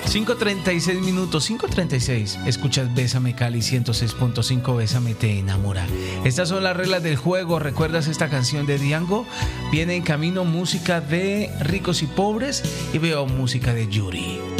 5:36 minutos, 5:36. Escuchas Bésame Cali 106.5, Bésame te enamora. Estas son las reglas del juego. ¿Recuerdas esta canción de Diango? Viene en camino música de Ricos y Pobres y veo música de Yuri.